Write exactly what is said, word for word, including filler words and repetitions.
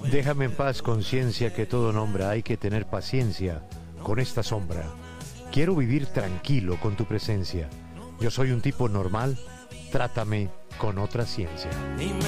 Déjame en paz, conciencia que todo nombra. Hay que tener paciencia con esta sombra. Quiero vivir tranquilo con tu presencia. Yo soy un tipo normal. Trátame con otra ciencia.